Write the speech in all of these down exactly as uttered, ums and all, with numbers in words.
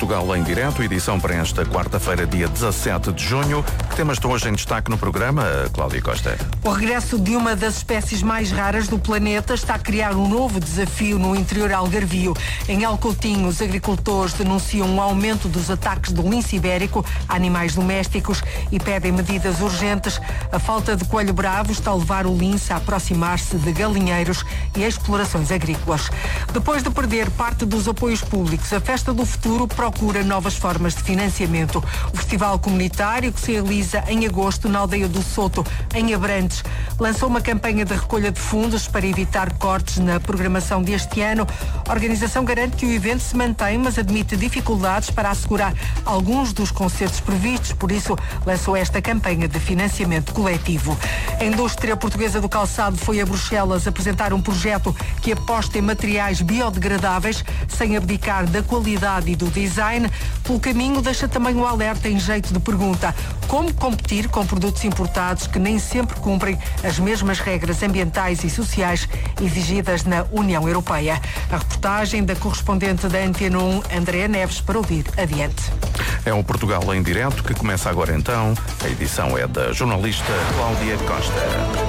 Portugal em direto, edição para esta quarta-feira, dia dezassete de junho. Que temas estão hoje em destaque no programa, Cláudia Costa? O regresso de uma das espécies mais raras do planeta está a criar um novo desafio no interior algarvio. Em Alcoutinho, os agricultores denunciam um aumento dos ataques do lince ibérico a animais domésticos e pedem medidas urgentes. A falta de coelho bravo está a levar o lince a aproximar-se de galinheiros e explorações agrícolas. Depois de perder parte dos apoios públicos, a Festa do Futuro procura novas formas de financiamento. O festival comunitário, que se realiza em agosto na aldeia do Soto, em Abrantes, lançou uma campanha de recolha de fundos para evitar cortes na programação deste ano. A organização garante que o evento se mantém, mas admite dificuldades para assegurar alguns dos concertos previstos, por isso lançou esta campanha de financiamento coletivo. A indústria portuguesa do calçado foi a Bruxelas apresentar um projeto que aposta em materiais biodegradáveis sem abdicar da qualidade e do design. Pelo caminho, deixa também o alerta em jeito de pergunta: como competir com produtos importados que nem sempre cumprem as mesmas regras ambientais e sociais exigidas na União Europeia? A reportagem da correspondente da Antena um, Andréa Neves, para ouvir adiante. É o Portugal em direto que começa agora então. A edição é da jornalista Cláudia Costa.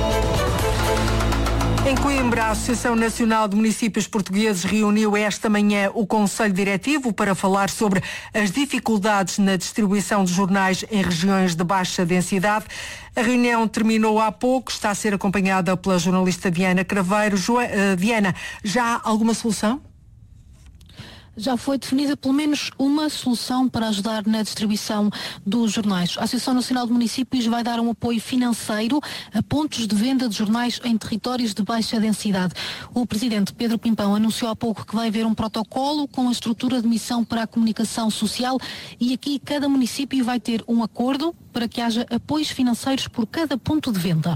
Em Coimbra, a Associação Nacional de Municípios Portugueses reuniu esta manhã o Conselho Diretivo para falar sobre as dificuldades na distribuição de jornais em regiões de baixa densidade. A reunião terminou há pouco, está a ser acompanhada pela jornalista Diana Craveiro. Jo- uh, Diana, já há alguma solução? Já foi definida pelo menos uma solução para ajudar na distribuição dos jornais. A Associação Nacional de Municípios vai dar um apoio financeiro a pontos de venda de jornais em territórios de baixa densidade. O presidente Pedro Pimpão anunciou há pouco que vai haver um protocolo com a estrutura de missão para a comunicação social e aqui cada município vai ter um acordo para que haja apoios financeiros por cada ponto de venda.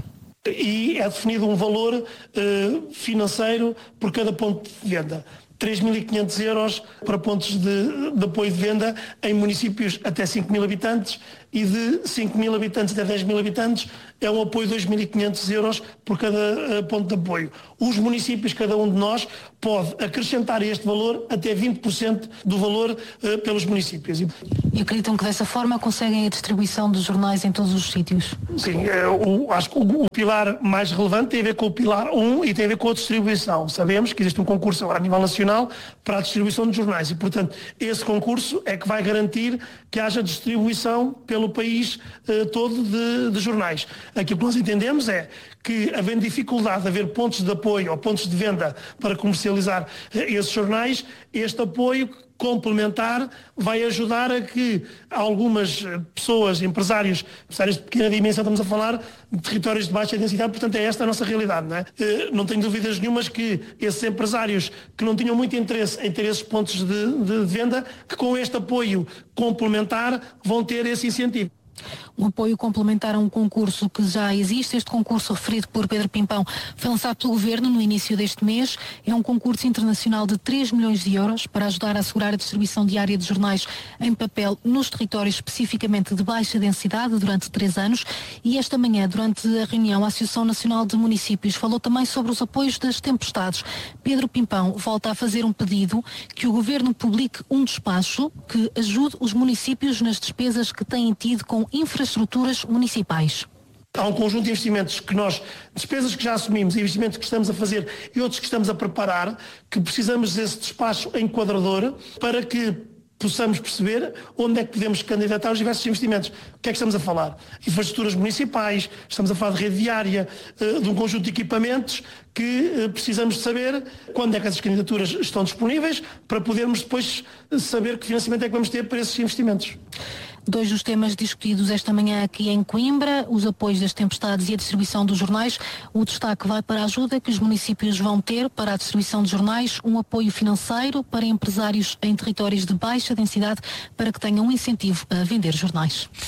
E é definido um valor uh, financeiro por cada ponto de venda. três mil e quinhentos euros para pontos de, de apoio de venda em municípios até cinco mil habitantes e de cinco mil habitantes até dez mil habitantes é um apoio de dois mil e quinhentos euros por cada uh, ponto de apoio. Os municípios, cada um de nós, pode acrescentar a este valor até vinte por cento do valor uh, pelos municípios. E acreditam que dessa forma conseguem a distribuição dos jornais em todos os sítios? Sim, é, o, acho que o, o pilar mais relevante tem a ver com o pilar um e tem a ver com a distribuição. Sabemos que existe um concurso agora a nível nacional para a distribuição de jornais e, portanto, esse concurso é que vai garantir que haja distribuição pelo país uh, todo de, de jornais. Aquilo que nós entendemos é que, havendo dificuldade de haver pontos de apoio ou pontos de venda para comercializar uh, esses jornais, este apoio complementar vai ajudar a que algumas pessoas, empresários, empresários de pequena dimensão, estamos a falar de territórios de baixa densidade, portanto é esta a nossa realidade, não é? Não tenho dúvidas nenhumas que esses empresários que não tinham muito interesse em ter esses pontos de, de venda, que com este apoio complementar vão ter esse incentivo. Um apoio complementar a um concurso que já existe. Este concurso, referido por Pedro Pimpão, foi lançado pelo Governo no início deste mês. É um concurso internacional de três milhões de euros para ajudar a assegurar a distribuição diária de jornais em papel nos territórios especificamente de baixa densidade durante três anos. E esta manhã, durante a reunião, a Associação Nacional de Municípios falou também sobre os apoios das tempestades. Pedro Pimpão volta a fazer um pedido que o Governo publique um despacho que ajude os municípios nas despesas que têm tido com infraestruturas municipais. Há um conjunto de investimentos que nós, despesas que já assumimos, investimentos que estamos a fazer e outros que estamos a preparar, que precisamos desse despacho enquadrador para que possamos perceber onde é que podemos candidatar os diversos investimentos. O que é que estamos a falar? Infraestruturas municipais, estamos a falar de rede viária, de um conjunto de equipamentos que precisamos de saber quando é que essas candidaturas estão disponíveis para podermos depois saber que financiamento é que vamos ter para esses investimentos. Dois dos temas discutidos esta manhã aqui em Coimbra, os apoios das tempestades e a distribuição dos jornais. O destaque vai para a ajuda que os municípios vão ter para a distribuição de jornais, um apoio financeiro para empresários em territórios de baixa densidade para que tenham um incentivo a vender jornais.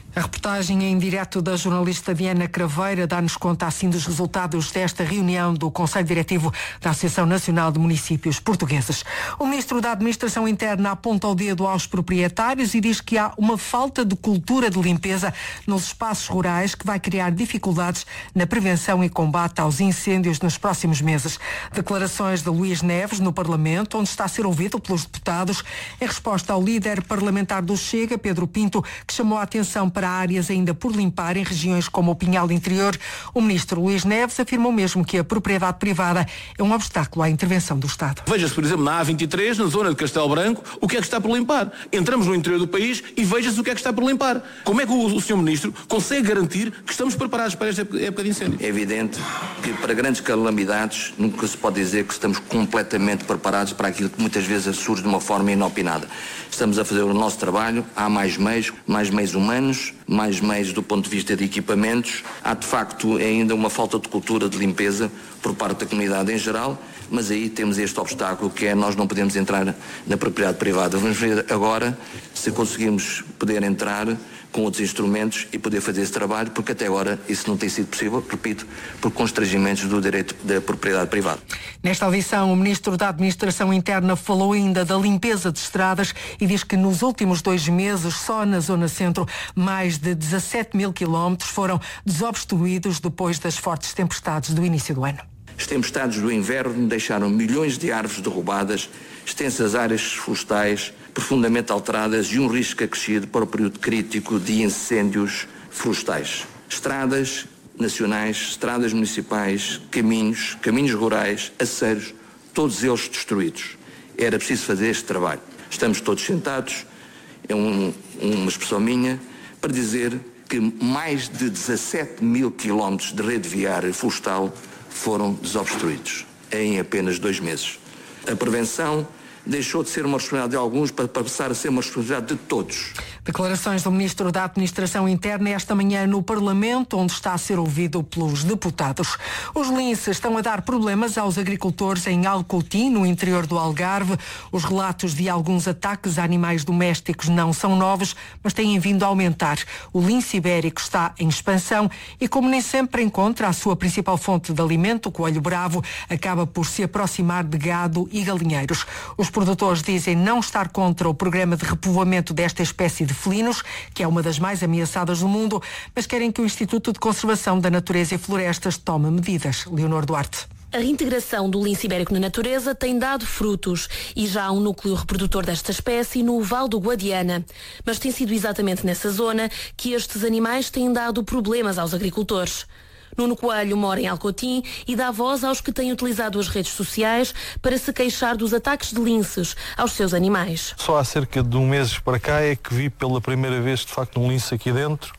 A reportagem em direto da jornalista Diana Craveira dá-nos conta assim dos resultados desta reunião do Conselho Diretivo da Associação Nacional de Municípios Portugueses. O Ministro da Administração Interna aponta o dedo aos proprietários e diz que há uma falta de cultura de limpeza nos espaços rurais que vai criar dificuldades na prevenção e combate aos incêndios nos próximos meses. Declarações de Luís Neves no Parlamento, onde está a ser ouvido pelos deputados, em resposta ao líder parlamentar do Chega, Pedro Pinto, que chamou a atenção para Para áreas ainda por limpar em regiões como o Pinhal Interior. O ministro Luís Neves afirmou mesmo que a propriedade privada é um obstáculo à intervenção do Estado. Veja-se, por exemplo, na A vinte e três, na zona de Castelo Branco, o que é que está por limpar. Entramos no interior do país e veja-se o que é que está por limpar. Como é que o, o senhor Ministro consegue garantir que estamos preparados para esta época de incêndio? É evidente que para grandes calamidades nunca se pode dizer que estamos completamente preparados para aquilo que muitas vezes surge de uma forma inopinada. Estamos a fazer o nosso trabalho, há mais meios, mais meios humanos, mais meios do ponto de vista de equipamentos. Há de facto ainda uma falta de cultura de limpeza por parte da comunidade em geral, mas aí temos este obstáculo que é nós não podemos entrar na propriedade privada. Vamos ver agora se conseguimos poder entrar com outros instrumentos e poder fazer esse trabalho, porque até agora isso não tem sido possível, repito, por constrangimentos do direito da propriedade privada. Nesta audição, o Ministro da Administração Interna falou ainda da limpeza de estradas e diz que nos últimos dois meses, só na Zona Centro, mais de dezassete mil quilómetros foram desobstruídos depois das fortes tempestades do início do ano. As tempestades do inverno deixaram milhões de árvores derrubadas, extensas áreas florestais profundamente alteradas e um risco acrescido para o período crítico de incêndios florestais. Estradas nacionais, estradas municipais, caminhos, caminhos rurais, aceiros, todos eles destruídos. Era preciso fazer este trabalho. Estamos todos sentados, é um, uma expressão minha, para dizer que mais de dezassete mil quilómetros de rede viária florestal foram desobstruídos em apenas dois meses. A prevenção deixou de ser uma responsabilidade de alguns para passar a ser uma responsabilidade de todos. Declarações do Ministro da Administração Interna esta manhã no Parlamento, onde está a ser ouvido pelos deputados. Os linces estão a dar problemas aos agricultores em Alcoutim, no interior do Algarve. Os relatos de alguns ataques a animais domésticos não são novos, mas têm vindo a aumentar. O lince ibérico está em expansão e, como nem sempre encontra a sua principal fonte de alimento, o coelho bravo, acaba por se aproximar de gado e galinheiros. Os produtores dizem não estar contra o programa de repovoamento desta espécie de felinos, que é uma das mais ameaçadas do mundo, mas querem que o Instituto de Conservação da Natureza e Florestas tome medidas. Leonor Duarte. A reintegração do lince ibérico na natureza tem dado frutos e já há um núcleo reprodutor desta espécie no Val do Guadiana. Mas tem sido exatamente nessa zona que estes animais têm dado problemas aos agricultores. Nuno Coelho mora em Alcoutim e dá voz aos que têm utilizado as redes sociais para se queixar dos ataques de linces aos seus animais. Só há cerca de um mês para cá é que vi pela primeira vez, de facto, um lince aqui dentro.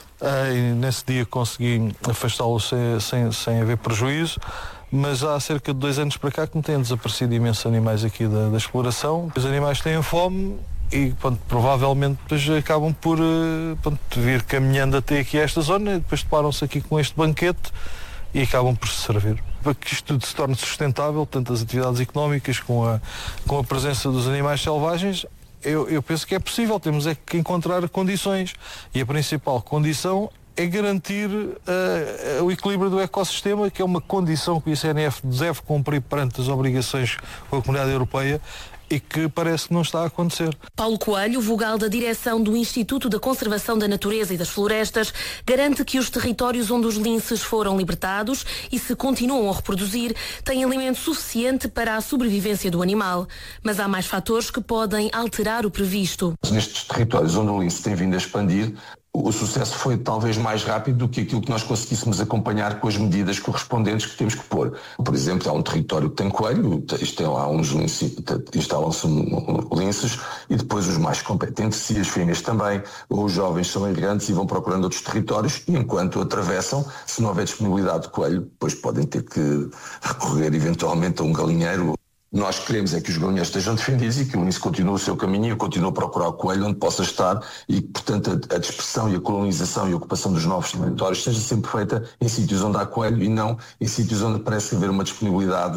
E nesse dia consegui afastá-lo sem, sem, sem haver prejuízo. Mas há cerca de dois anos para cá que me têm desaparecido imensos animais aqui da, da exploração. Os animais têm fome e pronto, provavelmente depois acabam por pronto, vir caminhando até aqui a esta zona e depois deparam-se aqui com este banquete e acabam por se servir. Para que isto tudo se torne sustentável, tanto as atividades económicas com a, com a presença dos animais selvagens, eu, eu penso que é possível, temos é que encontrar condições e a principal condição é garantir uh, o equilíbrio do ecossistema, que é uma condição que o I C N F deve cumprir perante as obrigações com a Comunidade Europeia e que parece que não está a acontecer. Paulo Coelho, vogal da direção do Instituto da Conservação da Natureza e das Florestas, garante que os territórios onde os linces foram libertados e se continuam a reproduzir têm alimento suficiente para a sobrevivência do animal. Mas há mais fatores que podem alterar o previsto. Nestes territórios onde o lince tem vindo a expandir, o sucesso foi talvez mais rápido do que aquilo que nós conseguíssemos acompanhar com as medidas correspondentes que temos que pôr. Por exemplo, há um território que tem coelho, tem lá uns linces, instalam-se linces e depois os mais competentes e as fêmeas também, ou os jovens são emigrantes e vão procurando outros territórios e enquanto atravessam, se não houver disponibilidade de coelho, depois podem ter que recorrer eventualmente a um galinheiro. Nós queremos é que os galinheiros estejam defendidos e que o lince continue o seu caminho e continue a procurar o coelho onde possa estar e que, portanto, a, a dispersão e a colonização e a ocupação dos novos territórios seja sempre feita em sítios onde há coelho e não em sítios onde parece haver uma disponibilidade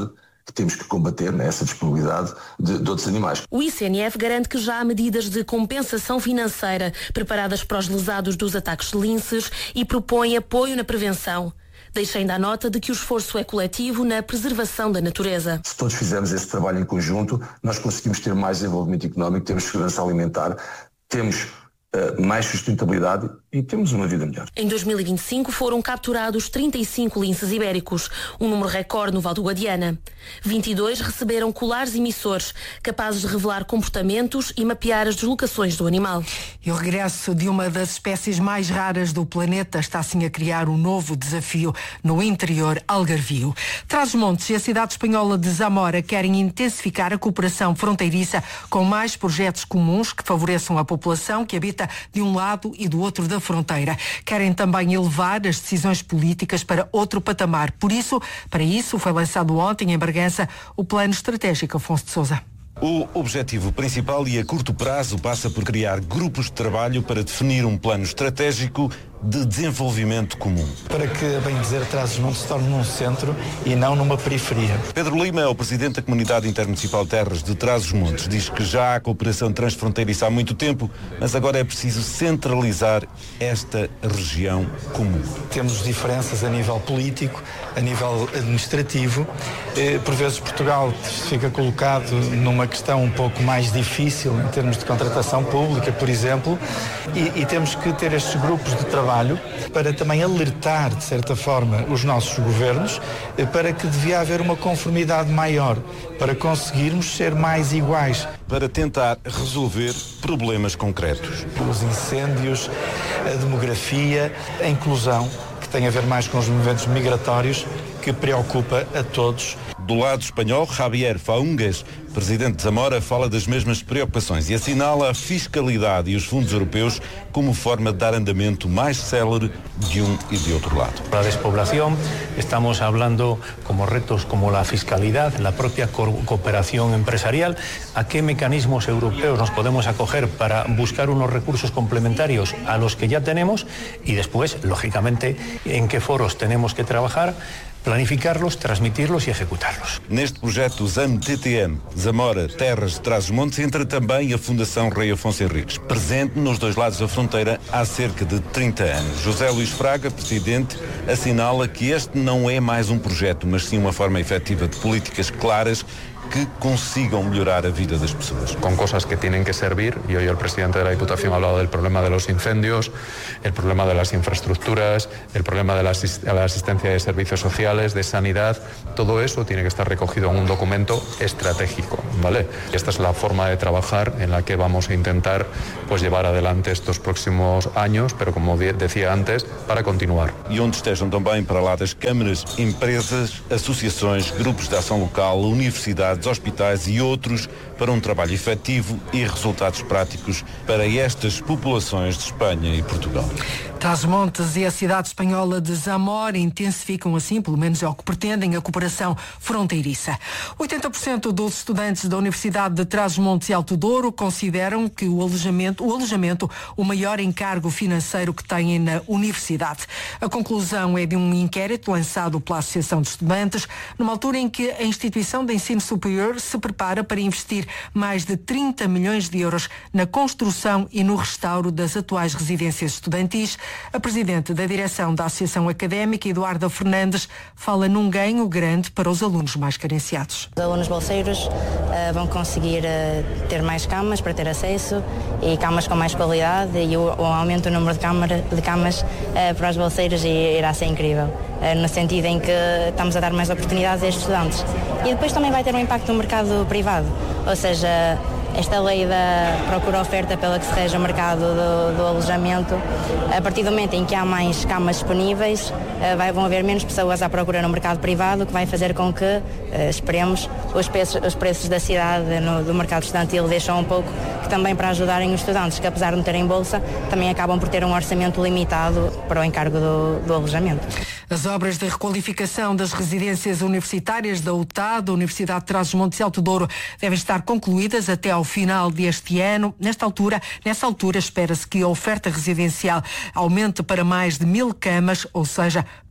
que temos que combater, né, essa disponibilidade de, de outros animais. O I C N F garante que já há medidas de compensação financeira preparadas para os lesados dos ataques de linces e propõe apoio na prevenção. Deixa ainda a nota de que o esforço é coletivo na preservação da natureza. Se todos fizermos esse trabalho em conjunto, nós conseguimos ter mais desenvolvimento económico, temos segurança alimentar, temos uh, mais sustentabilidade e temos uma vida melhor. Em dois mil e vinte e cinco foram capturados trinta e cinco linces ibéricos, um número recorde no Val do Guadiana. vinte e dois receberam colares emissores, capazes de revelar comportamentos e mapear as deslocações do animal. E o regresso de uma das espécies mais raras do planeta está assim a criar um novo desafio no interior algarvio. Trás-os-Montes e a cidade espanhola de Zamora querem intensificar a cooperação fronteiriça com mais projetos comuns que favoreçam a população que habita de um lado e do outro da fronteira. Querem também elevar as decisões políticas para outro patamar. Por isso, para isso, foi lançado ontem em Bragança o Plano Estratégico Afonso de Sousa. O objetivo principal e a curto prazo passa por criar grupos de trabalho para definir um plano estratégico de desenvolvimento comum. Para que, a bem dizer, Trás-os-Montes se torne num centro e não numa periferia. Pedro Lima é o presidente da Comunidade Intermunicipal de Terras de Trás-os-Montes. Diz que já há cooperação transfronteiriça há muito tempo, mas agora é preciso centralizar esta região comum. Temos diferenças a nível político, a nível administrativo. Por vezes Portugal fica colocado numa questão um pouco mais difícil em termos de contratação pública, por exemplo, e, e temos que ter estes grupos de trabalho para também alertar, de certa forma, os nossos governos para que devia haver uma conformidade maior, para conseguirmos ser mais iguais. Para tentar resolver problemas concretos. Os incêndios, a demografia, a inclusão, que tem a ver mais com os movimentos migratórios, que preocupa a todos. Do lado espanhol, Javier Faungas, presidente de Zamora, fala das mesmas preocupações e assinala a fiscalidade e os fundos europeus como forma de dar andamento mais célere de um e de outro lado. La despoblación, estamos hablando como retos como la fiscalidad, la propia co- cooperación empresarial, a qué mecanismos europeos nos podemos acoger para buscar unos recursos complementarios a los que ya tenemos y después, lógicamente, en qué foros tenemos que trabajar, planificarlos, transmitirlos e executarlos. Neste projeto ZAM T T M, Zamora, Terras de Trás-os-Montes, entra também a Fundação Rei Afonso Henriques, presente nos dois lados da fronteira há cerca de trinta anos. José Luís Fraga, presidente, assinala que este não é mais um projeto, mas sim uma forma efetiva de políticas claras que consigam melhorar a vida das pessoas. Con cosas que tienen que servir, y hoy el presidente de la Diputación ha hablado del problema de los incendios, el problema de las infraestructuras, el problema de la, asist- la asistencia de servicios sociales, de sanidad, todo eso tiene que estar recogido en un documento estratégico, ¿vale? Esta es la forma de trabajar en la que vamos a intentar pues llevar adelante estos próximos años, pero como de- decía antes, para continuar. E onde estejam também para lá das câmaras, empresas, associações, grupos de ação local, universidades, hospitais e outros para um trabalho efetivo e resultados práticos para estas populações de Espanha e Portugal. Trás-os-Montes e a cidade espanhola de Zamora intensificam assim, pelo menos é o que pretendem, a cooperação fronteiriça. oitenta por cento dos estudantes da Universidade de Trás-os-Montes e Alto Douro consideram que o alojamento, o alojamento o maior encargo financeiro que têm na universidade. A conclusão é de um inquérito lançado pela Associação de Estudantes, numa altura em que a instituição de ensino superior se prepara para investir mais de trinta milhões de euros na construção e no restauro das atuais residências estudantis. A presidente da direção da Associação Académica, Eduarda Fernandes, fala num ganho grande para os alunos mais carenciados. Os alunos bolseiros uh, vão conseguir uh, ter mais camas para ter acesso e camas com mais qualidade e o, o aumento do número de, câmara, de camas uh, para os bolseiros irá ser incrível, uh, no sentido em que estamos a dar mais oportunidades a estes estudantes. E depois também vai ter um impacto no mercado privado, ou seja, esta lei da procura-oferta pela que se rege o mercado do, do alojamento, a partir do momento em que há mais camas disponíveis, vai, vão haver menos pessoas à procura no mercado privado, o que vai fazer com que, esperemos, os preços, os preços da cidade no, do mercado estudantil deixam um pouco, que também para ajudarem os estudantes que, apesar de não terem bolsa, também acabam por ter um orçamento limitado para o encargo do, do alojamento. As obras de requalificação das residências universitárias da U T A, da Universidade de Trás-os-Montes e Alto Douro, devem estar concluídas até ao final deste ano. Nesta altura, nessa altura, espera-se que a oferta residencial aumente para mais de mil camas, ou seja,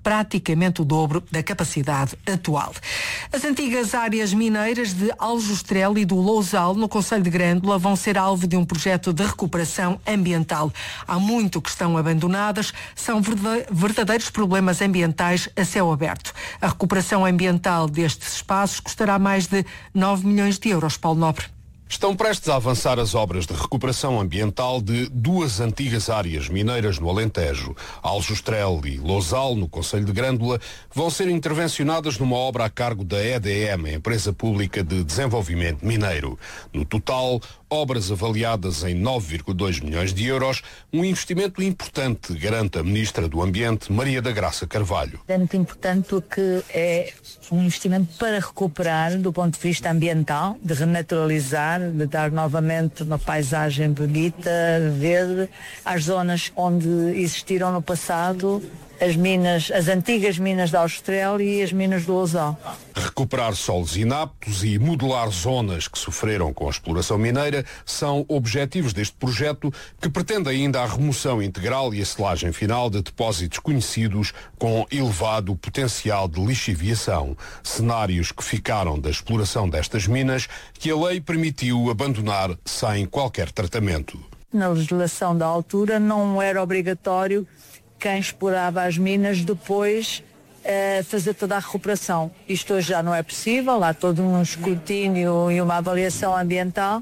praticamente o dobro da capacidade atual. As antigas áreas mineiras de Aljustrel e do Lousal, no concelho de Grândola, vão ser alvo de um projeto de recuperação ambiental. Há muito que estão abandonadas, são verdadeiros problemas ambientais a céu aberto. A recuperação ambiental destes espaços custará mais de nove milhões de euros. Paulo Nobre. Estão prestes a avançar as obras de recuperação ambiental de duas antigas áreas mineiras no Alentejo. Aljustrel e Lousal, no concelho de Grândola, vão ser intervencionadas numa obra a cargo da E D M, a Empresa Pública de Desenvolvimento Mineiro. No total, obras avaliadas em nove vírgula dois milhões de euros, um investimento importante, garante a Ministra do Ambiente, Maria da Graça Carvalho. É muito importante porque é um investimento para recuperar do ponto de vista ambiental, de renaturalizar, de dar novamente uma paisagem bonita, verde, às zonas onde existiram no passado as minas, as antigas minas de Aljustrel e as minas do Lousal. Recuperar solos inaptos e modelar zonas que sofreram com a exploração mineira são objetivos deste projeto, que pretende ainda a remoção integral e a selagem final de depósitos conhecidos com elevado potencial de lixiviação, cenários que ficaram da exploração destas minas que a lei permitiu abandonar sem qualquer tratamento. Na legislação da altura não era obrigatório quem explorava as minas depois eh, fazer toda a recuperação. Isto hoje já não é possível, há todo um escrutínio e uma avaliação ambiental,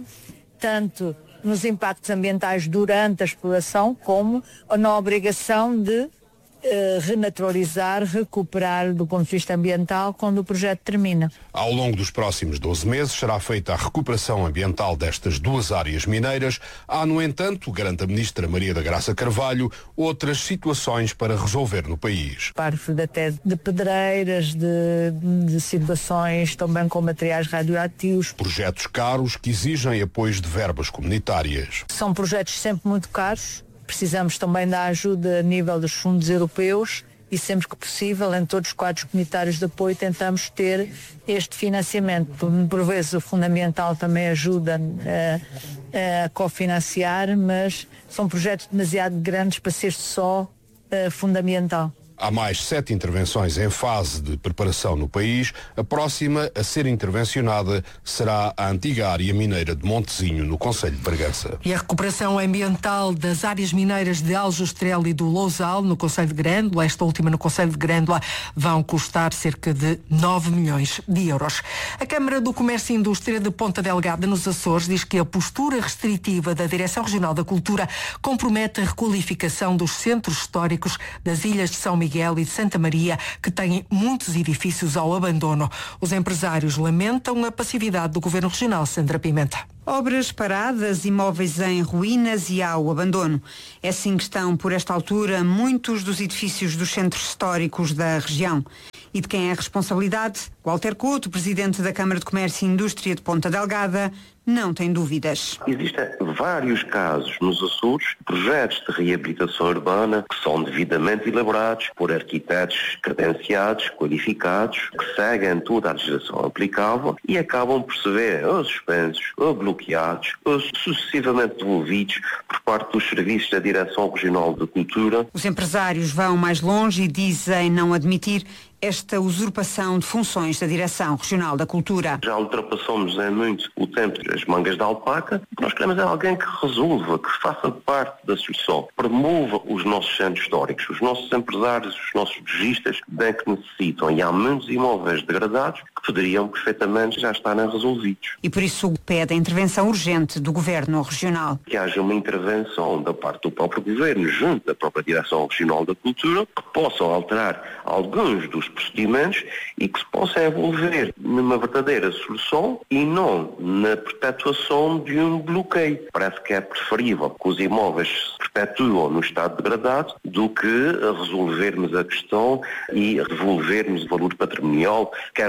tanto nos impactos ambientais durante a exploração, como na obrigação de eh, renaturalizar, recuperar do ponto de vista ambiental quando o projeto termina. Ao longo dos próximos doze meses será feita a recuperação ambiental destas duas áreas mineiras. Há, no entanto, garante a Ministra Maria da Graça Carvalho, outras situações para resolver no país. Parte até de pedreiras, de, de situações também com materiais radioativos. Projetos caros que exigem apoios de verbas comunitárias. São projetos sempre muito caros. Precisamos também da ajuda a nível dos fundos europeus e sempre que possível, em todos os quadros comunitários de apoio, tentamos ter este financiamento. Por vezes o fundamental também ajuda a, a cofinanciar, mas são projetos demasiado grandes para ser só uh, fundamental. Há mais sete intervenções em fase de preparação no país. A próxima a ser intervencionada será a antiga área mineira de Montezinho, no concelho de Bragança. E a recuperação ambiental das áreas mineiras de Aljustrel e do Lousal, no concelho de Grândola, esta última no concelho de Grândola, vão custar cerca de nove milhões de euros. A Câmara do Comércio e Indústria de Ponta Delgada, nos Açores, diz que a postura restritiva da Direção Regional da Cultura compromete a requalificação dos centros históricos das ilhas de São Miguel e de Santa Maria, que têm muitos edifícios ao abandono. Os empresários lamentam a passividade do Governo Regional. Sandra Pimenta. Obras paradas, imóveis em ruínas e ao abandono. É assim que estão, por esta altura, muitos dos edifícios dos centros históricos da região. E de quem é a responsabilidade? Walter Couto, presidente da Câmara de Comércio e Indústria de Ponta Delgada, não tem dúvidas. Existem vários casos nos Açores, projetos de reabilitação urbana que são devidamente elaborados por arquitetos credenciados, qualificados, que seguem toda a legislação aplicável e acabam por se ver ou suspensos, ou bloqueados, ou sucessivamente devolvidos por parte dos serviços da Direção Regional de Cultura. Os empresários vão mais longe e dizem não admitir esta usurpação de funções da Direção Regional da Cultura. Já ultrapassamos em muito o tempo das mangas de alpaca. O que nós queremos é alguém que resolva, que faça parte da solução, promova os nossos centros históricos, os nossos empresários, os nossos lojistas, bem que necessitam. E há muitos imóveis degradados que poderiam perfeitamente já estarem resolvidos. E por isso pede a intervenção urgente do Governo Regional. Que haja uma intervenção da parte do próprio Governo, junto da própria Direção Regional da Cultura, que possam alterar alguns dos procedimentos e que se possa envolver numa verdadeira solução e não na perpetuação de um bloqueio. Parece que é preferível que os imóveis se perpetuam no estado degradado do que resolvermos a questão e devolvermos o valor patrimonial, quer aos centros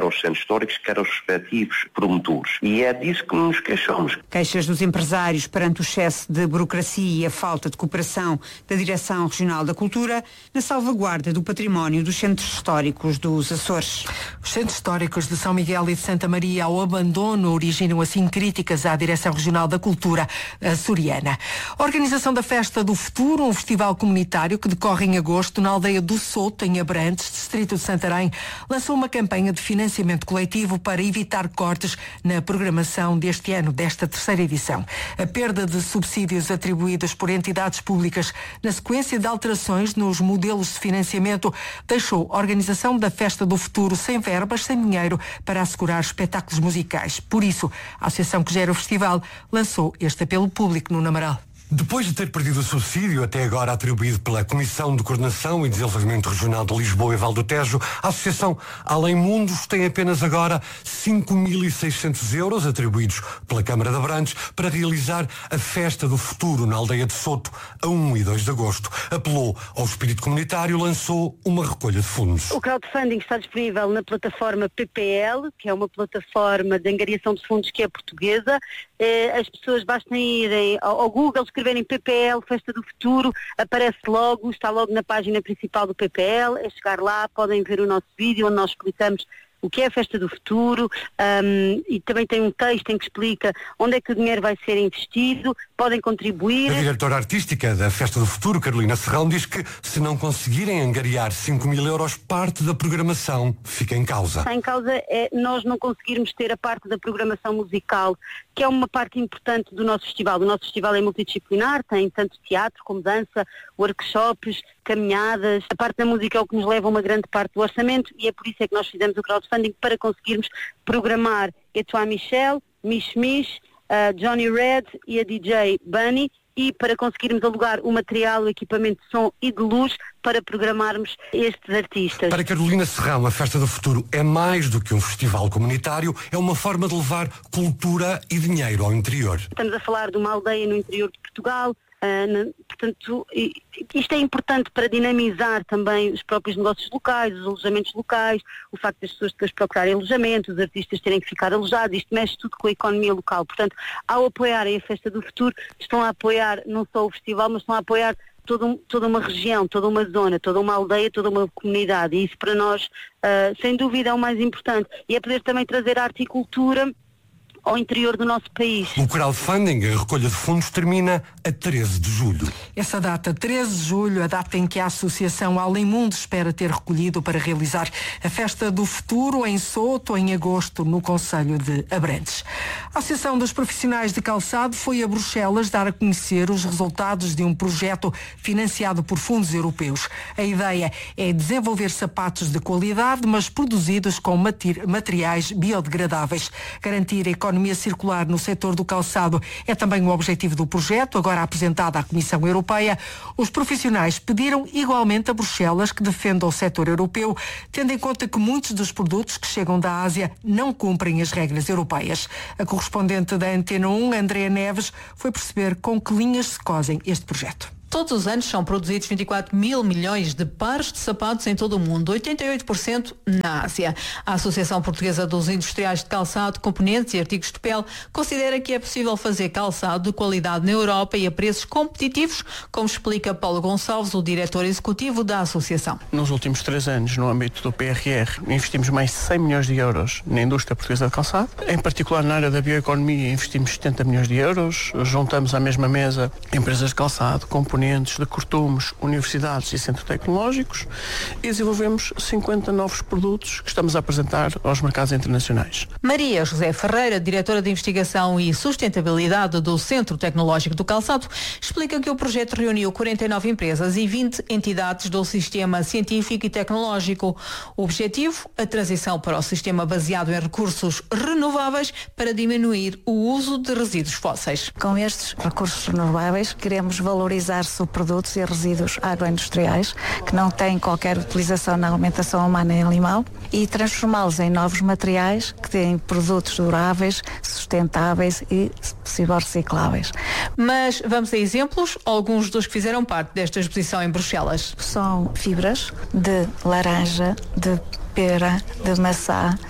históricos, quer aos respectivos promotores. E é disso que nos queixamos. Queixas dos empresários perante o excesso de burocracia e a falta de cooperação da Direção Regional da Cultura na salvaguarda do património dos centros históricos dos Açores. Os centros históricos de São Miguel e de Santa Maria ao abandono originam assim críticas à Direção Regional da Cultura açoriana. A organização da Festa do Futuro, um festival comunitário que decorre em agosto na aldeia do Soto, em Abrantes, distrito de Santarém, lançou uma campanha de financiamento coletivo para evitar cortes na programação deste ano, desta terceira edição. A perda de subsídios atribuídos por entidades públicas na sequência de alterações nos modelos de financiamento deixou a organização da Festa do Futuro sem verbas, sem dinheiro para assegurar espetáculos musicais. Por isso, a associação que gera o festival lançou este apelo público no Amaral. Depois de ter perdido o subsídio, até agora atribuído pela Comissão de Coordenação e Desenvolvimento Regional de Lisboa e Val do Tejo, a Associação Além Mundos tem apenas agora cinco mil e seiscentos euros atribuídos pela Câmara de Abrantes para realizar a Festa do Futuro na aldeia de Soto a um e dois de agosto. Apelou ao espírito comunitário, lançou uma recolha de fundos. O crowdfunding está disponível na plataforma P P L, que é uma plataforma de angariação de fundos que é portuguesa. As pessoas bastam irem ao Google, escreverem P P L, Festa do Futuro, aparece logo, está logo na página principal do P P L, é chegar lá, podem ver o nosso vídeo onde nós explicamos o que é a Festa do Futuro, um, e também tem um texto em que explica onde é que o dinheiro vai ser investido, podem contribuir. A diretora artística da Festa do Futuro, Carolina Serrão, diz que se não conseguirem angariar cinco mil euros, parte da programação fica em causa. Está em causa é nós não conseguirmos ter a parte da programação musical, que é uma parte importante do nosso festival. O nosso festival é multidisciplinar, tem tanto teatro como dança, workshops, caminhadas. A parte da música é o que nos leva a uma grande parte do orçamento e é por isso é que nós fizemos o crowdfunding, para conseguirmos programar Etoile Michel, Mish Mish, uh, Johnny Red e a D J Bunny, e para conseguirmos alugar o material, o equipamento de som e de luz para programarmos estes artistas. Para Carolina Serrão, a Festa do Futuro é mais do que um festival comunitário, é uma forma de levar cultura e dinheiro ao interior. Estamos a falar de uma aldeia no interior de Portugal. Uh, portanto, isto é importante para dinamizar também os próprios negócios locais, os alojamentos locais, o facto das pessoas depois procurarem alojamento, os artistas terem que ficar alojados, isto mexe tudo com a economia local. Portanto, ao apoiarem a Festa do Futuro, estão a apoiar não só o festival, mas estão a apoiar toda, um, toda uma região, toda uma zona, toda uma aldeia, toda uma comunidade, e isso para nós, uh, sem dúvida, é o mais importante. E é poder também trazer arte e cultura ao interior do nosso país. O crowdfunding, a recolha de fundos, termina a treze de julho. Essa data, treze de julho, a data em que a Associação Além Mundo espera ter recolhido para realizar a Festa do Futuro em Soto, em agosto, no concelho de Abrantes. A Associação dos Profissionais de Calçado foi a Bruxelas dar a conhecer os resultados de um projeto financiado por fundos europeus. A ideia é desenvolver sapatos de qualidade, mas produzidos com materiais biodegradáveis. Garantir a economia economia circular no setor do calçado é também o objetivo do projeto, agora apresentado à Comissão Europeia. Os profissionais pediram igualmente a Bruxelas que defenda o setor europeu, tendo em conta que muitos dos produtos que chegam da Ásia não cumprem as regras europeias. A correspondente da Antena um, Andréa Neves, foi perceber com que linhas se cosem este projeto. Todos os anos são produzidos vinte e quatro mil milhões de pares de sapatos em todo o mundo, oitenta e oito por cento na Ásia. A Associação Portuguesa dos Industriais de Calçado, Componentes e Artigos de Pele considera que é possível fazer calçado de qualidade na Europa e a preços competitivos, como explica Paulo Gonçalves, o diretor executivo da Associação. Nos últimos três anos, no âmbito do P R R, investimos mais de cem milhões de euros na indústria portuguesa de calçado. Em particular, na área da bioeconomia, investimos setenta milhões de euros. Juntamos à mesma mesa empresas de calçado, componentes, de cortumes, universidades e centros tecnológicos e desenvolvemos cinquenta novos produtos que estamos a apresentar aos mercados internacionais. Maria José Ferreira, diretora de Investigação e Sustentabilidade do Centro Tecnológico do Calçado, explica que o projeto reuniu quarenta e nove empresas e vinte entidades do sistema científico e tecnológico. O objetivo, a transição para o sistema baseado em recursos renováveis para diminuir o uso de resíduos fósseis. Com estes recursos renováveis, queremos valorizar subprodutos e resíduos agroindustriais que não têm qualquer utilização na alimentação humana e animal e transformá-los em novos materiais que têm produtos duráveis, sustentáveis e, se possível, recicláveis. Mas vamos a exemplos, alguns dos que fizeram parte desta exposição em Bruxelas. São fibras de laranja, de pera, de maçã,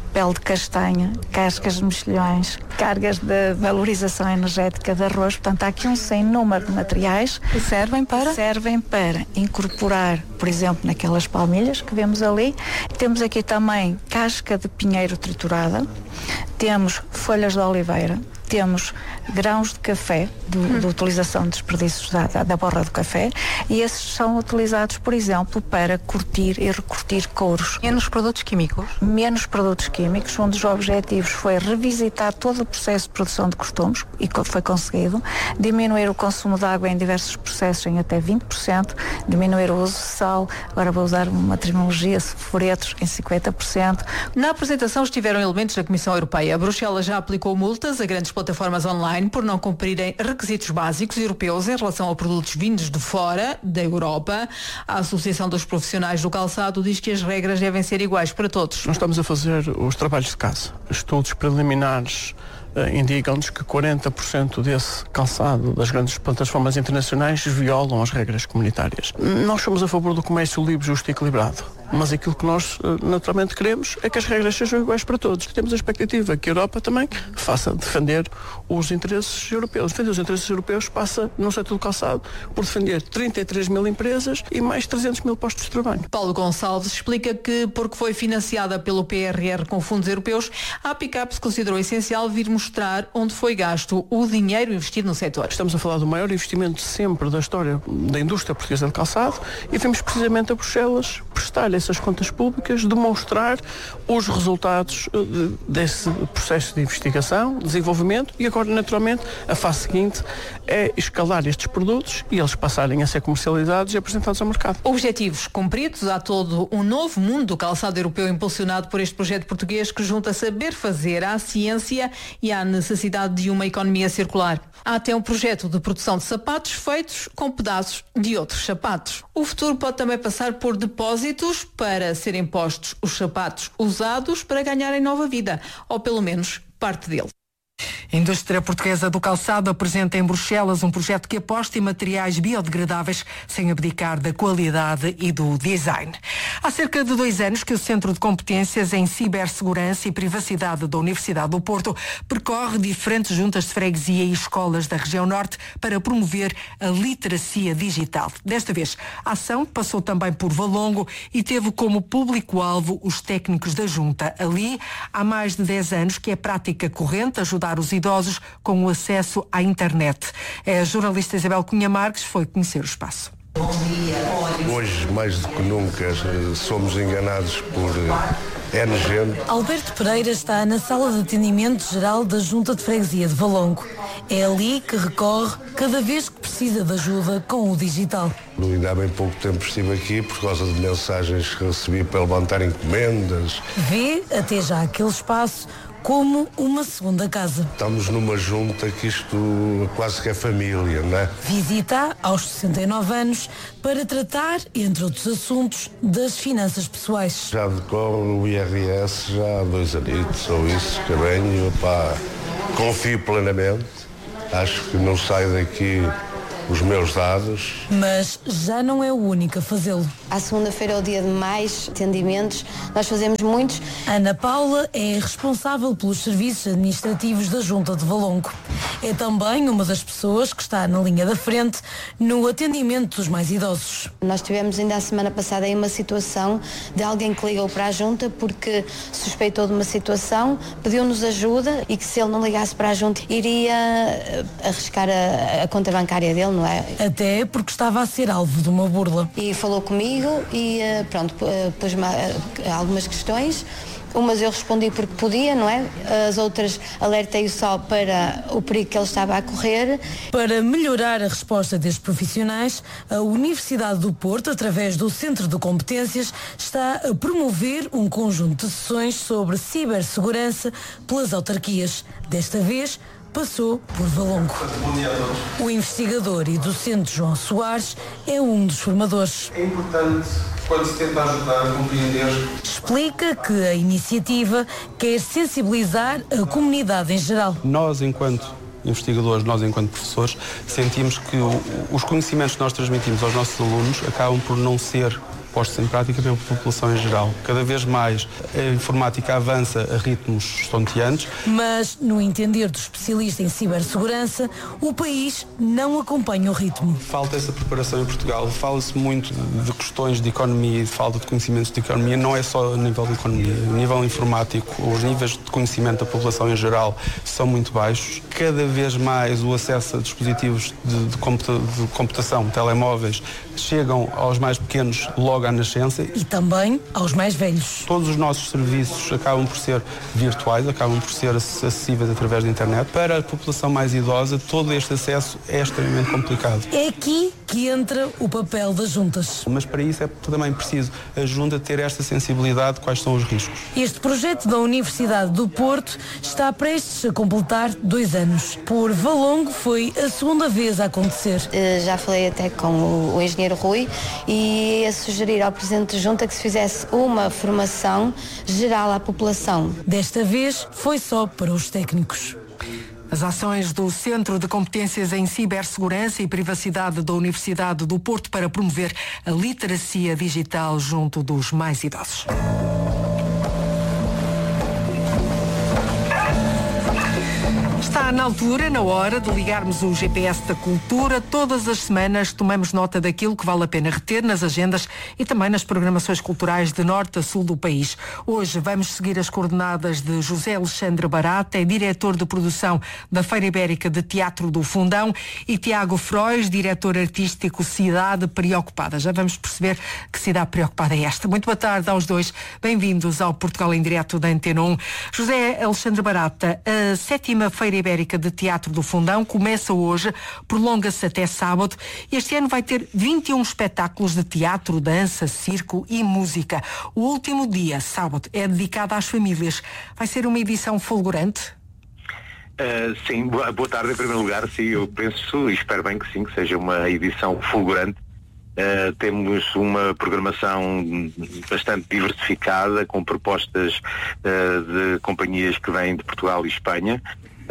pele de castanha, cascas de mexilhões, cargas de valorização energética de arroz. Portanto, há aqui um sem número de materiais que servem para? servem para incorporar, por exemplo, naquelas palmilhas que vemos ali. Temos aqui também casca de pinheiro triturada, temos folhas de oliveira, temos grãos de café, de, hum. de utilização de desperdícios da, da, da borra do café, e esses são utilizados, por exemplo, para curtir e recurtir couros. Menos produtos químicos? Menos produtos químicos. Um dos objetivos foi revisitar todo o processo de produção de costumes, e foi conseguido, diminuir o consumo de água em diversos processos em até vinte por cento, diminuir o uso de sal, agora vou usar uma terminologia, sulfuretos, em cinquenta por cento. Na apresentação estiveram elementos da Comissão Europeia. A Bruxelas já aplicou multas a grandes plataformas online por não cumprirem requisitos básicos europeus em relação a produtos vindos de fora da Europa. A Associação dos Profissionais do Calçado diz que as regras devem ser iguais para todos. Nós estamos a fazer os trabalhos de casa. Estudos preliminares uh, indicam-nos que quarenta por cento desse calçado das grandes plataformas internacionais violam as regras comunitárias. Nós somos a favor do comércio livre, justo e equilibrado. Mas aquilo que nós naturalmente queremos é que as regras sejam iguais para todos. Temos a expectativa que a Europa também faça defender os interesses europeus. Defender os interesses europeus passa, no setor do calçado, por defender trinta e três mil empresas e mais trezentos mil postos de trabalho. Paulo Gonçalves explica que, porque foi financiada pelo P R R com fundos europeus, a Pickups considerou essencial vir mostrar onde foi gasto o dinheiro investido no setor. Estamos a falar do maior investimento sempre da história da indústria portuguesa de calçado e vimos precisamente a Bruxelas prestar essas contas públicas, demonstrar os resultados de, desse processo de investigação, desenvolvimento, e agora naturalmente a fase seguinte é escalar estes produtos e eles passarem a ser comercializados e apresentados ao mercado. Objetivos cumpridos, há todo um novo mundo do calçado europeu impulsionado por este projeto português que junta saber fazer à ciência e à necessidade de uma economia circular. Há até um projeto de produção de sapatos feitos com pedaços de outros sapatos. O futuro pode também passar por depósitos para serem postos os sapatos usados para ganharem nova vida, ou pelo menos parte dele. A indústria portuguesa do calçado apresenta em Bruxelas um projeto que aposta em materiais biodegradáveis sem abdicar da qualidade e do design. Há cerca de dois anos que o Centro de Competências em Cibersegurança e Privacidade da Universidade do Porto percorre diferentes juntas de freguesia e escolas da região norte para promover a literacia digital. Desta vez, a ação passou também por Valongo e teve como público-alvo os técnicos da junta. Ali, há mais de dez anos que é prática corrente ajudar os idosos com o acesso à internet. A jornalista Isabel Cunha Marques foi conhecer o espaço. Hoje, mais do que nunca, somos enganados por N gente. Alberto Pereira está na sala de atendimento geral da Junta de Freguesia de Valongo. É ali que recorre cada vez que precisa de ajuda com o digital. Ainda há bem pouco tempo estive aqui por causa de mensagens que recebi para levantar encomendas. Vê até já aquele espaço como uma segunda casa. Estamos numa junta que isto quase que é família, não é? Visita aos sessenta e nove anos para tratar, entre outros assuntos, das finanças pessoais. Já decorre o I R S já há dois anos, ou isso, que venho, pá, confio plenamente, acho que não sai daqui os meus dados. Mas já não é o único a fazê-lo. À segunda-feira é o dia de mais atendimentos, nós fazemos muitos. Ana Paula é responsável pelos serviços administrativos da Junta de Valongo. É também uma das pessoas que está na linha da frente no atendimento dos mais idosos. Nós tivemos ainda a semana passada aí uma situação de alguém que ligou para a Junta porque suspeitou de uma situação, pediu-nos ajuda e que se ele não ligasse para a Junta iria arriscar a, a conta bancária dele, não é? Até porque estava a ser alvo de uma burla. E falou comigo e pronto, pôs-me algumas questões. Umas eu respondi porque podia, não é? As outras alertei-o só para o perigo que ele estava a correr. Para melhorar a resposta destes profissionais, a Universidade do Porto, através do Centro de Competências, está a promover um conjunto de sessões sobre cibersegurança pelas autarquias. Desta vez, passou por Valongo. O investigador e docente João Soares é um dos formadores. É importante, quando se tenta ajudar a compreender... Explica que a iniciativa quer sensibilizar a comunidade em geral. Nós, enquanto investigadores, nós, enquanto professores, sentimos que o, os conhecimentos que nós transmitimos aos nossos alunos acabam por não ser postos em prática pela população em geral. Cada vez mais a informática avança a ritmos estonteantes. Mas, no entender do especialista em cibersegurança, o país não acompanha o ritmo. Falta essa preparação em Portugal. Fala-se muito de questões de economia e de falta de conhecimentos de economia. Não é só a nível de economia. A nível informático, os níveis de conhecimento da população em geral são muito baixos. Cada vez mais o acesso a dispositivos de, de, computa, de computação, telemóveis, chegam aos mais pequenos logo à nascença. E também aos mais velhos. Todos os nossos serviços acabam por ser virtuais, acabam por ser acessíveis através da internet. Para a população mais idosa, todo este acesso é extremamente complicado. É aqui que entra o papel das juntas. Mas para isso é também preciso a junta ter esta sensibilidade de quais são os riscos. Este projeto da Universidade do Porto está prestes a completar dois anos. Por Valongo foi a segunda vez a acontecer. Uh, já falei até com o, o engenheiro Rui e ia sugerir ao Presidente da Junta que se fizesse uma formação geral à população. Desta vez foi só para os técnicos. As ações do Centro de Competências em Cibersegurança e Privacidade da Universidade do Porto para promover a literacia digital junto dos mais idosos. Está na altura, na hora de ligarmos o G P S da cultura. Todas as semanas tomamos nota daquilo que vale a pena reter nas agendas e também nas programações culturais de norte a sul do país. Hoje vamos seguir as coordenadas de José Alexandre Barata, é diretor de produção da Feira Ibérica de Teatro do Fundão, e Tiago Frois, diretor artístico Cidade Preocupada. Já vamos perceber que cidade preocupada é esta. Muito boa tarde aos dois. Bem-vindos ao Portugal em Direto da Antena um. José Alexandre Barata, a sétima Feira Ibérica de Teatro do Fundão começa hoje, prolonga-se até sábado. Este ano vai ter vinte e um espetáculos de teatro, dança, circo e música. O último dia, sábado, é dedicado às famílias. Vai ser uma edição fulgurante? Uh, sim, boa, boa tarde em primeiro lugar. Sim, eu penso e espero bem que sim, que seja uma edição fulgurante. Uh, temos uma programação bastante diversificada, com propostas uh, de companhias que vêm de Portugal e Espanha.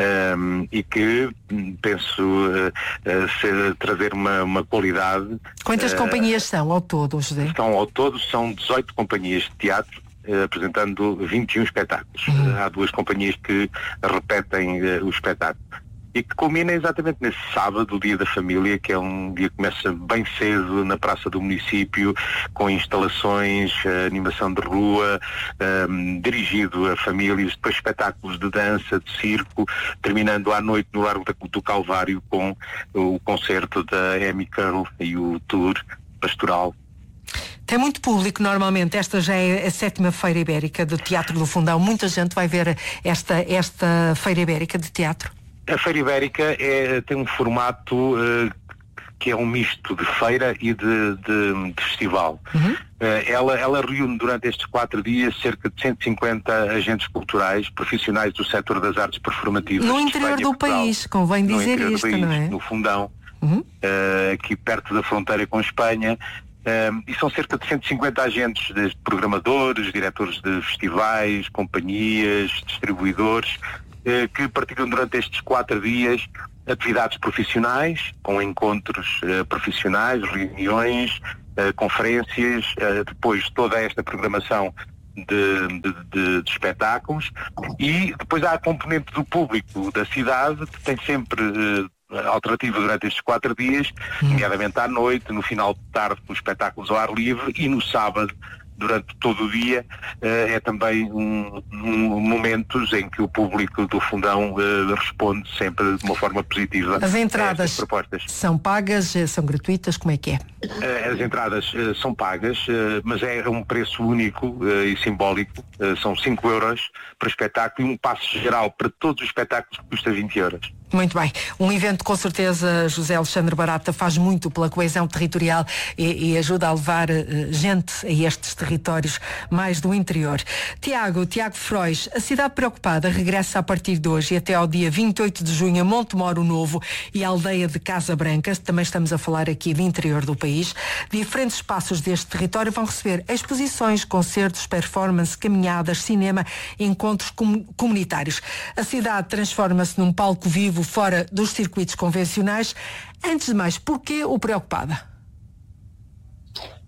Um, e que penso uh, uh, ser, trazer uma, uma qualidade. Quantas uh, companhias são ao todo, José? São, ao todo são dezoito companhias de teatro, uh, apresentando vinte e um espetáculos. Uhum. Uh, há duas companhias que repetem uh, o espetáculo. E que culmina exatamente nesse sábado, o Dia da Família, que é um dia que começa bem cedo na Praça do Município, com instalações, animação de rua, um, dirigido a famílias, depois espetáculos de dança, de circo, terminando à noite no Largo do Calvário com o concerto da Amy Curl e o tour pastoral. Tem muito público normalmente. Esta já é a sétima Feira Ibérica de Teatro do Fundão. Muita gente vai ver esta, esta Feira Ibérica de Teatro. A Feira Ibérica é, tem um formato uh, que é um misto de feira e de, de, de festival. Uhum. Uh, ela, ela reúne durante estes quatro dias cerca de cento e cinquenta agentes culturais, profissionais do setor das artes performativas. No interior Espanha, do Portugal, país, convém dizer isto, país, não é? No Fundão, uhum. uh, aqui perto da fronteira com Espanha. Uh, e são cerca de cento e cinquenta agentes, desde programadores, diretores de festivais, companhias, distribuidores, que partilham durante estes quatro dias atividades profissionais, com encontros uh, profissionais, reuniões, uh, conferências, uh, depois toda esta programação de, de, de, de espetáculos, e depois há a componente do público da cidade, que tem sempre uh, alternativa durante estes quatro dias, nomeadamente à noite, no final de tarde com espetáculos ao ar livre, e no sábado durante todo o dia. Uh, é também um, um momentos em que o público do Fundão uh, responde sempre de uma forma positiva. As entradas propostas são pagas, são gratuitas, como é que é? Uh, as entradas uh, são pagas, uh, mas é um preço único uh, e simbólico. Uh, são cinco euros para o espetáculo e um passe geral para todos os espetáculos que custa vinte euros. Muito bem. Um evento com certeza, José Alexandre Barata, faz muito pela coesão territorial e, e ajuda a levar uh, gente a estes territórios mais do interior. Tiago, Tiago Frois, a cidade preocupada regressa a partir de hoje e até ao dia vinte e oito de junho a Montemoro Novo e a aldeia de Casa Branca. Também estamos a falar aqui do interior do país. Diferentes espaços deste território vão receber exposições, concertos, performance, caminhadas, cinema, encontros com, comunitários. A cidade transforma-se num palco vivo fora dos circuitos convencionais. Antes de mais, porquê o Preocupada?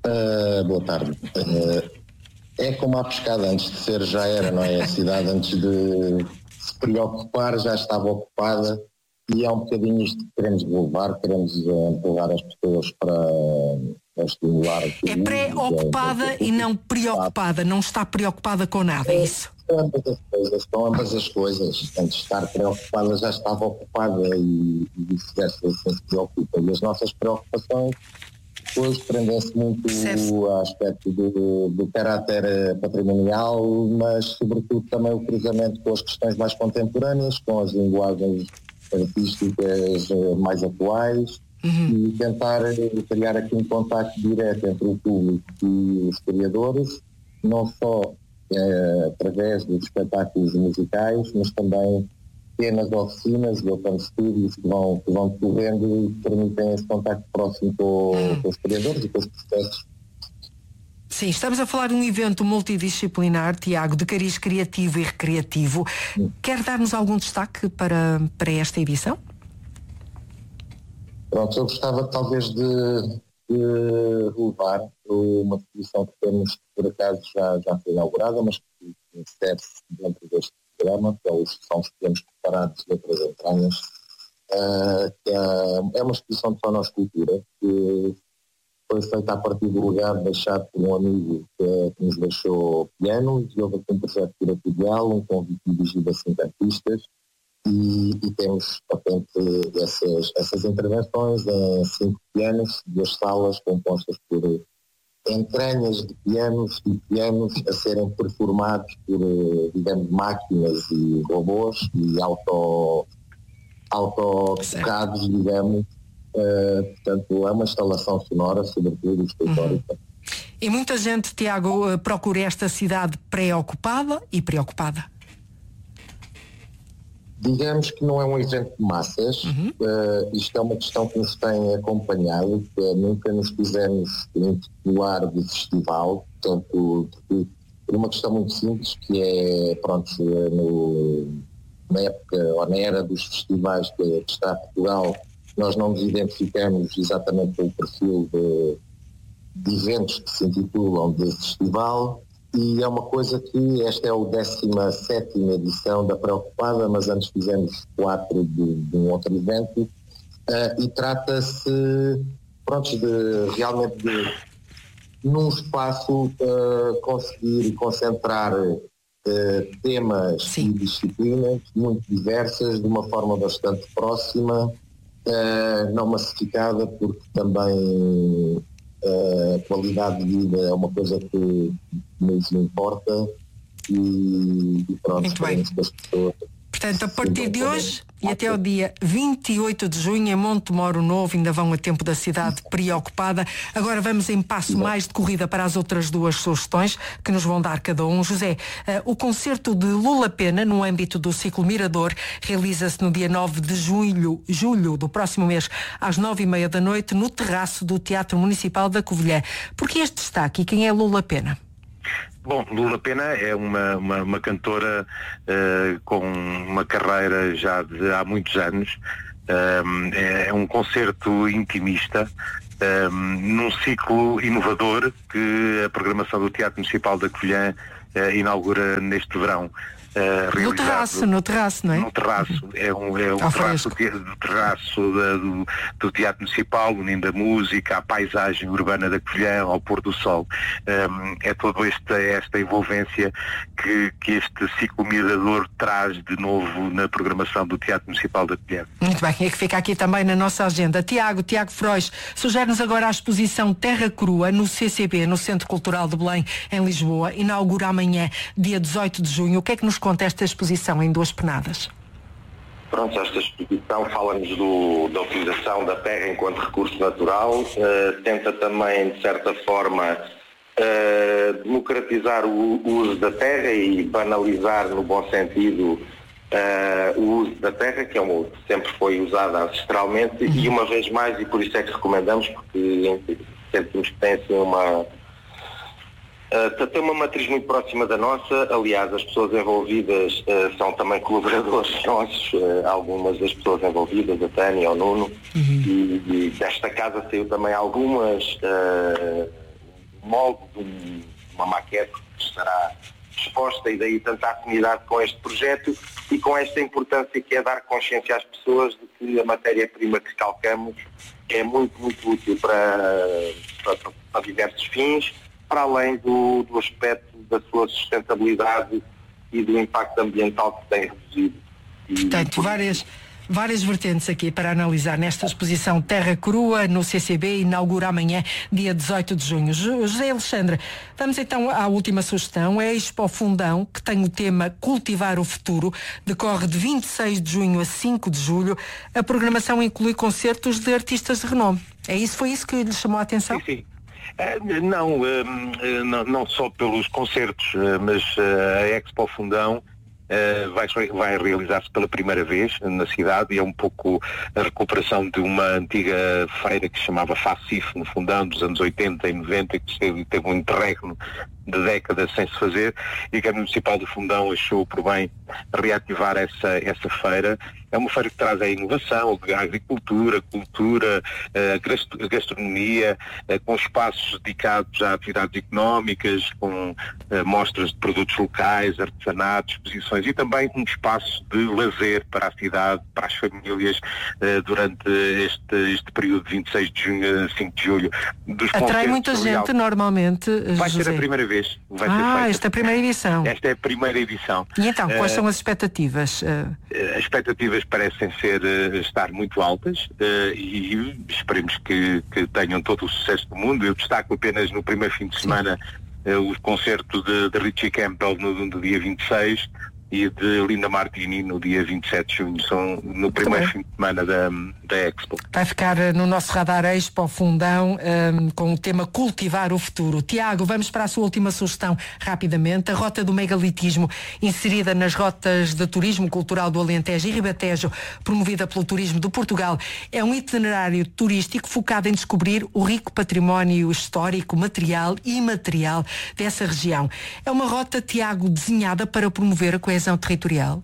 Uh, boa tarde. Uh, é como a pescada, antes de ser já era, não é? A cidade antes de se preocupar já estava ocupada e é um bocadinho isto que queremos levar, queremos uh, empurrar as pessoas para, para estimular. É pré-ocupada e não preocupada, não está preocupada com nada, é isso? Com ambas as coisas, com ambas as coisas. Antes de estar preocupada já estava ocupada e, e vice-versa, assim se preocupa. E as nossas preocupações depois prendem-se muito ao aspecto do, do caráter patrimonial, mas sobretudo também o cruzamento com as questões mais contemporâneas, com as linguagens artísticas mais atuais, uhum. e tentar criar aqui um contacto direto entre o público e os criadores, não só eh, através dos espetáculos musicais, mas também pequenas oficinas e open studios que vão, que vão decorrendo e que permitem esse contacto próximo com, hum. com os criadores e com os processos. Sim, estamos a falar de um evento multidisciplinar, Tiago, de cariz criativo e recreativo. Hum. Quer dar-nos algum destaque para, para esta edição? Pronto, eu gostava talvez de, de relevar uma exposição que temos, por acaso já, já foi inaugurada, mas que insere-se dentro deste programa, que são os pequenos preparados de outras entranhas, uh, que é, é uma exposição de fonoescultura que foi feita a partir do lugar deixado por um amigo que, que nos deixou pianos, e houve aqui um projeto curatorial, um convite dirigido a cinco artistas, e, e temos, portanto, essas, essas intervenções em cinco pianos, duas salas compostas por entranhas de pianos e pianos a serem performados por, digamos, máquinas e robôs e auto, auto-tocados, digamos. Uh, portanto, é uma instalação sonora, sobretudo histórica. Uhum. E muita gente, Tiago, procura esta cidade preocupada e preocupada. Digamos que não é um evento de massas, uhum. uh, isto é uma questão que nos tem acompanhado, que nunca nos quisemos intitular de festival, portanto, por uma questão muito simples, que é, pronto, no, na época, ou na era dos festivais que, que está Portugal, nós não nos identificamos exatamente com o perfil de, de eventos que se intitulam de festival. E é uma coisa que esta é a décima sétima edição da Preocupada, mas antes fizemos quatro de, de um outro evento, uh, e trata-se, pronto, de realmente de, num espaço, uh, conseguir concentrar uh, temas Sim. e disciplinas muito diversas, de uma forma bastante próxima, uh, não massificada, porque também a qualidade de vida é uma coisa que nos importa, e, e pronto, muito bem. Que as pessoas... Portanto, a partir de hoje e até o dia vinte e oito de junho em Montemoro Novo, ainda vão a tempo da cidade preocupada. Agora vamos em passo mais de corrida para as outras duas sugestões que nos vão dar cada um. José, uh, o concerto de Lula Pena, no âmbito do Ciclo Mirador, realiza-se no dia nove de julho, julho do próximo mês, às nove e meia da noite, no terraço do Teatro Municipal da Covilhã. Por que este destaque e quem é Lula Pena? Bom, Lula Pena é uma, uma, uma cantora uh, com uma carreira já de há muitos anos. Um, é um concerto intimista, um, num ciclo inovador que a programação do Teatro Municipal da Covilhã uh, inaugura neste verão. Uh, no terraço, no terraço, não é? No terraço, é um, é um terraço, do terraço da, do, do Teatro Municipal, unindo a música, a paisagem urbana da Covilhã, ao pôr do sol. Um, é toda esta, esta envolvência que, que este ciclo mirador traz de novo na programação do Teatro Municipal da Covilhã. Muito bem, é que fica aqui também na nossa agenda. Tiago, Tiago Frois, sugere-nos agora a exposição Terra Crua no C C B, no Centro Cultural de Belém, em Lisboa. Inaugura amanhã, dia dezoito de junho. O que é que nos conta esta exposição em Duas Penadas? Pronto, esta exposição fala-nos do, da utilização da terra enquanto recurso natural, uh, tenta também, de certa forma, uh, democratizar o, o uso da terra e banalizar, no bom sentido, uh, o uso da terra, que é uma que sempre foi usada ancestralmente, uhum. e uma vez mais, e por isso é que recomendamos, porque sentimos que tem assim uma... Uh, tem uma matriz muito próxima da nossa. Aliás, as pessoas envolvidas uh, são também colaboradores nossos, uh, algumas das pessoas envolvidas, a Tânia, o Nuno, uhum. e, e desta casa saiu também algumas, uh, molde de um, uma maquete que estará exposta, e daí tanta afinidade com este projeto e com esta importância que é dar consciência às pessoas de que a matéria-prima que calcamos é muito, muito útil para, para, para diversos fins, para além do, do aspecto da sua sustentabilidade e do impacto ambiental que tem reduzido. E, Portanto, várias, várias vertentes aqui para analisar nesta exposição Terra Crua no C C B, inaugura amanhã, dia dezoito de junho. José Alexandre, vamos então à última sugestão, é a Expo Fundão, que tem o tema Cultivar o Futuro, decorre de vinte e seis de junho a cinco de julho. A programação inclui concertos de artistas de renome. É isso, foi isso que lhe chamou a atenção? Sim, sim. Uh, não, uh, não, não só pelos concertos, uh, mas uh, a Expo Fundão Uh, vai, vai realizar-se pela primeira vez na cidade, e é um pouco a recuperação de uma antiga feira que se chamava Facif, no Fundão, dos anos oitenta e noventa, que teve, teve um interregno de décadas sem se fazer, e a Câmara Municipal do Fundão achou por bem reativar essa, essa feira. É uma feira que traz a inovação, a agricultura, a cultura, a gastronomia, com espaços dedicados a atividades económicas, com mostras de produtos locais, artesanatos, exposições, e também um espaço de lazer para a cidade, para as famílias, durante este, este período de vinte e seis de junho a cinco de julho. Dos Atrai muita gente normalmente, Vai José. ser a primeira vez. Vai ah, ser feita. esta é a primeira edição. Esta é a primeira edição. E então, quais uh, são as expectativas? Uh... As expectativas parecem ser, uh, estar muito altas, uh, e esperemos que, que tenham todo o sucesso do mundo. Eu destaco apenas no primeiro fim de semana uh, o concerto de, de Richie Campbell no, no dia vinte e seis e de Linda Martini no dia vinte e sete de junho. São no primeiro fim de semana da, da Expo. Vai ficar no nosso radar Expo Fundão, um, com o tema Cultivar o Futuro. Tiago, vamos para a sua última sugestão rapidamente. A Rota do Megalitismo, inserida nas rotas de turismo cultural do Alentejo e Ribatejo, promovida pelo Turismo de Portugal, é um itinerário turístico focado em descobrir o rico património histórico, material e imaterial dessa região. É uma rota, Tiago, desenhada para promover a coesão territorial?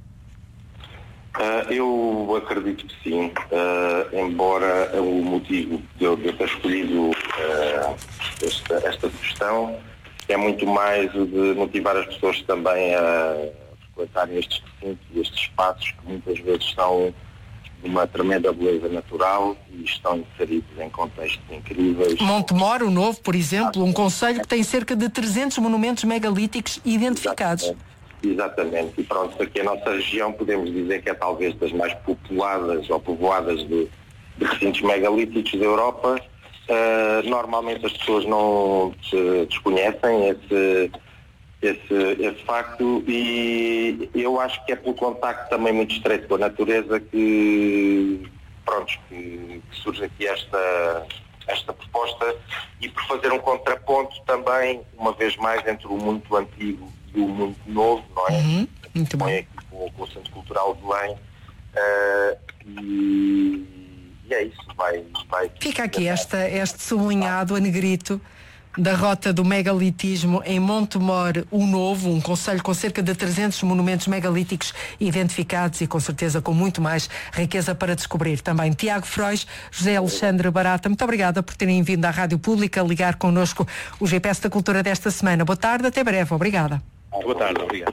Uh, eu acredito que sim, uh, embora o motivo de eu, de eu ter escolhido uh, esta, esta sugestão é muito mais o de motivar as pessoas também a frequentarem estes recintos e estes espaços que muitas vezes são de uma tremenda beleza natural e estão inseridos em contextos incríveis. Montemor, o Novo, por exemplo, um concelho que tem cerca de trezentos monumentos megalíticos identificados. Exatamente. Exatamente, e pronto, aqui a nossa região podemos dizer que é talvez das mais populadas ou povoadas de, de recintos megalíticos da Europa. Uh, normalmente as pessoas não se desconhecem esse, esse, esse facto, e eu acho que é pelo contacto também muito estreito com a natureza que, pronto, que, que surge aqui esta, esta proposta, e por fazer um contraponto também, uma vez mais, entre o muito antigo e o muito novo, não é? Uhum, muito bom. Aqui com, com o Centro Cultural de Belém, uh, e, e é isso, vai... vai Fica aqui esta, este sublinhado a negrito da Rota do Megalitismo em Montemor, o Novo, um concelho com cerca de trezentos monumentos megalíticos identificados e com certeza com muito mais riqueza para descobrir também. Tiago Frois, José Alexandre Barata, muito obrigada por terem vindo à Rádio Pública ligar connosco o G P S da Cultura desta semana. Boa tarde, até breve, obrigada. Boa tarde, obrigado.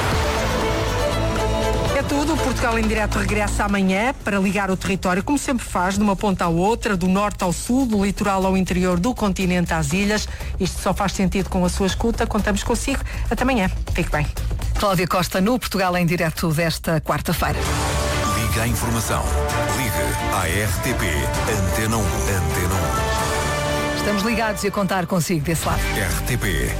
É tudo, Portugal em Direto regressa amanhã para ligar o território, como sempre faz, de uma ponta à outra, do norte ao sul, do litoral ao interior, do continente às ilhas. Isto só faz sentido com a sua escuta. Contamos consigo. Até amanhã. Fique bem. Cláudia Costa no Portugal em Direto desta quarta-feira. Liga a informação. Liga à R T P. Antena um. Antena um. Estamos ligados e a contar consigo desse lado. R T P.